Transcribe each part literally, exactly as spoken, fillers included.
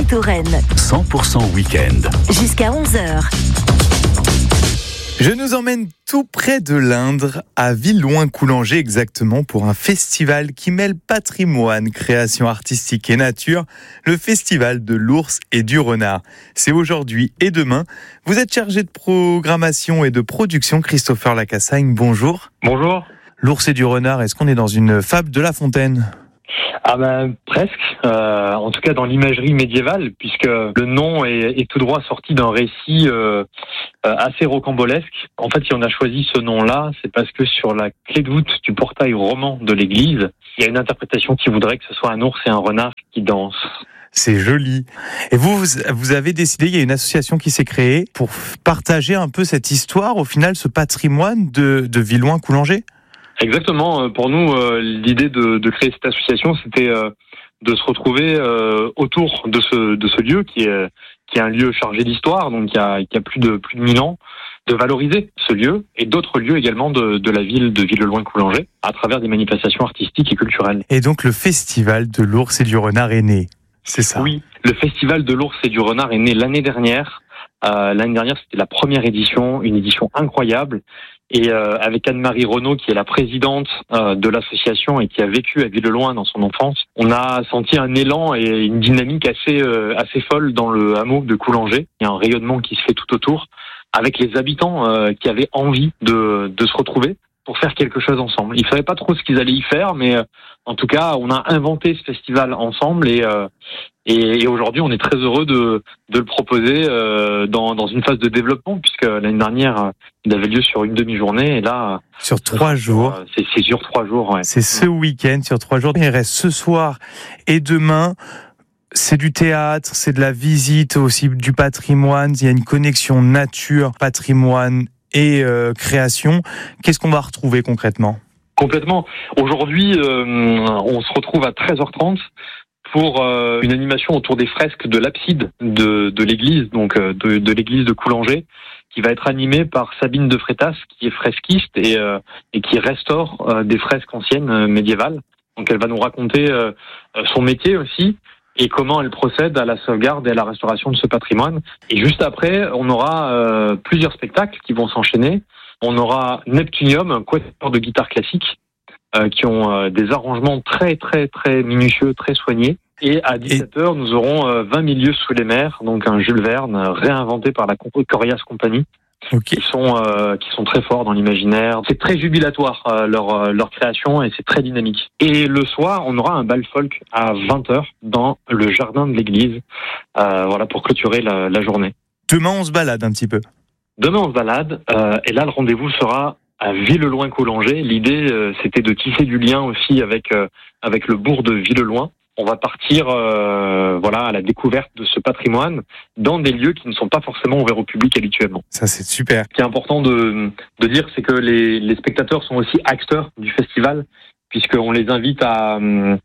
Touraine. cent pour cent week-end. Jusqu'à onze heures. Je nous emmène tout près de l'Indre, à Villouin-Coulanger exactement, pour un festival qui mêle patrimoine, création artistique et nature, le festival de l'ours et du renard. C'est aujourd'hui et demain. Vous êtes chargé de programmation et de production, Christopher Lacassagne, bonjour. Bonjour. L'ours et du renard, est-ce qu'on est dans une fable de La Fontaine ? Ah ben presque, euh, en tout cas dans l'imagerie médiévale, puisque le nom est, est tout droit sorti d'un récit euh, euh, assez rocambolesque. En fait, si on a choisi ce nom-là, c'est parce que sur la clé de voûte du portail roman de l'église, il y a une interprétation qui voudrait que ce soit un ours et un renard qui dansent. C'est joli. Et vous, vous avez décidé, il y a une association qui s'est créée pour partager un peu cette histoire, au final, ce patrimoine de, de Villouin-Coulanger ? Exactement. Pour nous, euh, l'idée de, de créer cette association, c'était euh, de se retrouver euh, autour de ce de ce lieu qui est qui est un lieu chargé d'histoire, donc qui a qui a plus de plus de mille ans, de valoriser ce lieu et d'autres lieux également de de la ville de Villouin-Coulanger à travers des manifestations artistiques et culturelles. Et donc le festival de l'ours et du renard est né. C'est ça. Oui, le festival de l'ours et du renard est né l'année dernière. Euh, l'année dernière, c'était la première édition, une édition incroyable. Et euh, avec Anne-Marie Renaud, qui est la présidente euh, de l'association et qui a vécu à Villeloin dans son enfance, on a senti un élan et une dynamique assez euh, assez folle dans le hameau de Coulanger. Il y a un rayonnement qui se fait tout autour, avec les habitants euh, qui avaient envie de, de se retrouver pour faire quelque chose ensemble. Ils ne savaient pas trop ce qu'ils allaient y faire, mais euh, en tout cas, on a inventé ce festival ensemble et euh, et, et aujourd'hui, on est très heureux de, de le proposer euh, dans, dans une phase de développement, puisque l'année dernière, il avait lieu sur une demi-journée et là... Sur trois jours. Euh, c'est, c'est sur trois jours, ouais. C'est ce week-end, sur trois jours. Il reste ce soir et demain. C'est du théâtre, c'est de la visite aussi du patrimoine. Il y a une connexion nature, patrimoine et euh, création. Qu'est-ce qu'on va retrouver concrètement ? Complètement. Aujourd'hui, euh, on se retrouve à treize heures trente pour euh, une animation autour des fresques de l'abside de, de l'église, donc euh, de, de l'église de Coulanger, qui va être animée par Sabine de Frétas, qui est fresquiste et, euh, et qui restaure euh, des fresques anciennes euh, médiévales. Donc elle va nous raconter euh, son métier aussi et comment elle procède à la sauvegarde et à la restauration de ce patrimoine. Et juste après, on aura euh, plusieurs spectacles qui vont s'enchaîner. On aura Neptunium, un quatuor de guitare classique, euh, qui ont euh, des arrangements très très très minutieux, très soignés. Et à dix-sept heures, nous aurons euh, vingt milieux sous les mers, donc un Jules Verne réinventé par la Corias Company, okay. qui sont euh, qui sont très forts dans l'imaginaire. C'est très jubilatoire euh, leur euh, leur création et c'est très dynamique. Et le soir, on aura un bal folk à vingt heures dans le jardin de l'église, euh, voilà pour clôturer la, la journée. Demain, on se balade un petit peu. Demain, on se balade, euh, et là, le rendez-vous sera à Villeloin-Coulanger. L'idée, euh, c'était de tisser du lien aussi avec euh, avec le bourg de Villeloin. On va partir, euh, voilà, à la découverte de ce patrimoine dans des lieux qui ne sont pas forcément ouverts au public habituellement. Ça, c'est super. Ce qui est important de de dire, c'est que les les spectateurs sont aussi acteurs du festival, puisqu'on les invite à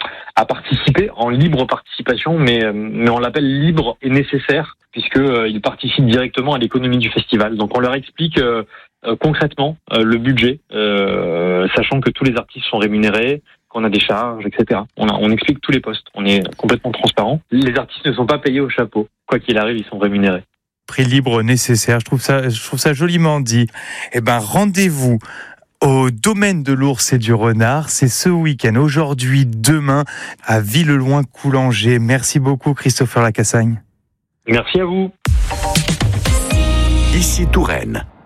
à participer en libre participation, mais mais on l'appelle libre et nécessaire, puisqu'ils participent directement à l'économie du festival. Donc on leur explique euh, euh, concrètement euh, le budget, euh, sachant que tous les artistes sont rémunérés, qu'on a des charges, et cetera. On, a, on explique tous les postes, on est complètement transparent. Les artistes ne sont pas payés au chapeau. Quoi qu'il arrive, ils sont rémunérés. Prix libre nécessaire, je trouve ça, je trouve ça joliment dit. Eh ben, rendez-vous au domaine de l'ours et du renard, c'est ce week-end, aujourd'hui, demain, à Villeloin-Coulanger. Merci beaucoup, Christopher Lacassagne. Merci à vous. Ici Touraine.